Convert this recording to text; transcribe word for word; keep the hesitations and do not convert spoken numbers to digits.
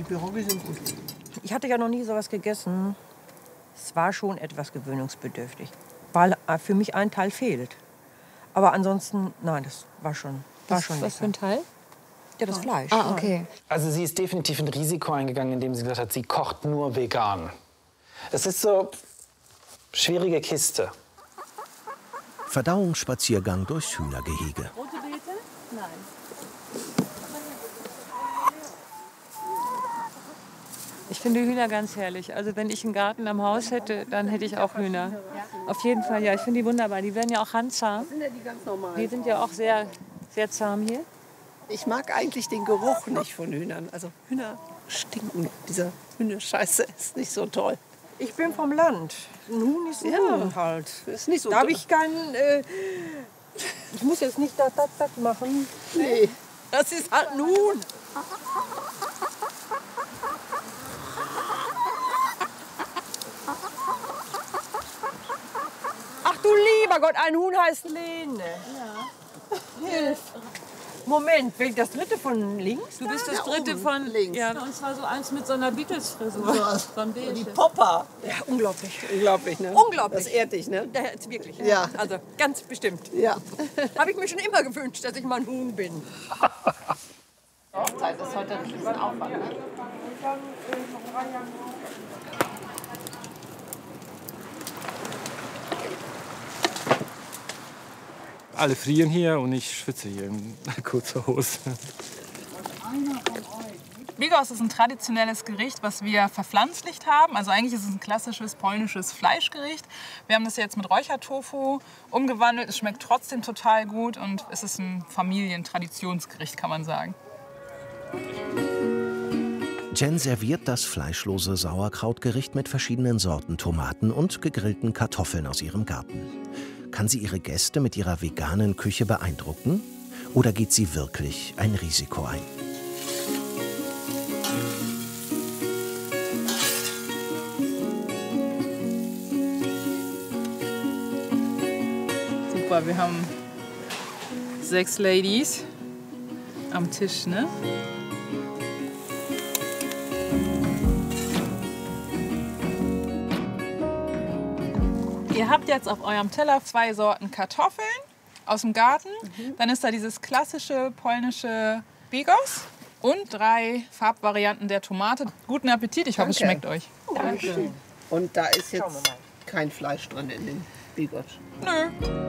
Pierogi sind gut. Ich hatte ja noch nie sowas gegessen. Es war schon etwas gewöhnungsbedürftig, weil für mich ein Teil fehlt. Aber ansonsten, nein, das war schon, war Was, schon was für ein Teil? Ja, das Fleisch. Ah, okay. Also sie ist definitiv ein Risiko eingegangen, indem sie gesagt hat, sie kocht nur vegan. Das ist so schwierige Kiste. Verdauungsspaziergang durchs Hühnergehege. Rote Beete? Nein. Ich finde Hühner ganz herrlich. Also wenn ich einen Garten am Haus hätte, dann hätte ich auch Hühner. Auf jeden Fall, ja. Ich finde die wunderbar. Die werden ja auch handzahm. Sind ja die ganz normal. Die sind ja auch sehr, sehr zahm hier. Ich mag eigentlich den Geruch nicht von Hühnern. Also Hühner stinken. Dieser Hühnerscheiße ist nicht so toll. Ich bin vom Land. Ein Huhn ist ein Ja, Huhn halt. Ist nicht so Da habe toll. ich keinen... Äh, ich muss jetzt nicht das, das, das machen. Nee, das ist halt ein Huhn. Ach du lieber Gott, ein Huhn heißt Lene. Ja. Hilf. Moment, bin ich das dritte von links? Du bist das Ja, dritte oben, von links. Ja, und zwar so eins mit so einer Beatles-Frisur. So ein Die beige. Popper. Ja, unglaublich. Unglaublich, ne? Unglaublich. Das ehrt dich, ne? Ja, jetzt wirklich. Ja. Also ganz bestimmt. Ja. Habe ich mir schon immer gewünscht, dass ich mal ein Huhn bin. Hochzeit ist heute ein Riesenaufwand, ne? Alle frieren hier und ich schwitze hier in kurzer Hose. Bigos ist ein traditionelles Gericht, was wir verpflanzlicht haben. Also eigentlich ist es ein klassisches polnisches Fleischgericht. Wir haben das jetzt mit Räuchertofu umgewandelt. Es schmeckt trotzdem total gut und es ist ein Familientraditionsgericht, kann man sagen. Jen serviert das fleischlose Sauerkrautgericht mit verschiedenen Sorten Tomaten und gegrillten Kartoffeln aus ihrem Garten. Kann sie ihre Gäste mit ihrer veganen Küche beeindrucken? Oder geht sie wirklich ein Risiko ein? Super, wir haben sechs Ladies am Tisch, ne? Ihr habt jetzt auf eurem Teller zwei Sorten Kartoffeln aus dem Garten. Mhm. Dann ist da dieses klassische polnische Bigos und drei Farbvarianten der Tomate. Guten Appetit, ich hoffe, Danke. es schmeckt euch. Danke. Und da ist jetzt kein Fleisch drin in den Bigos. Nö.